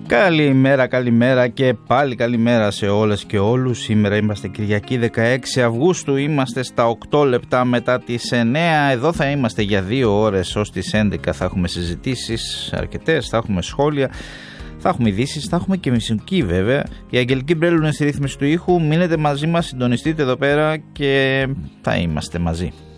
Καλημέρα και πάλι καλημέρα σε όλες και όλους. Σήμερα είμαστε Κυριακή 16 Αυγούστου, είμαστε στα 8 λεπτά μετά τις 9. Εδώ θα είμαστε για 2 ώρες ως τις 11. Θα έχουμε συζητήσεις αρκετές, θα έχουμε σχόλια, θα έχουμε ειδήσεις, θα έχουμε και μουσική βέβαια. Η Αγγελική Μπρέλου είναι στη ρύθμιση του ήχου. Μείνετε μαζί μας, συντονιστείτε εδώ πέρα και θα είμαστε μαζί.